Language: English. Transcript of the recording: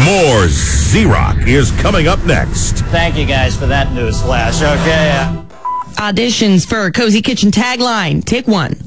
More Z-Rock is coming up next. Thank you guys for that news flash. Okay. Auditions for Cozy Kitchen tagline. Take one.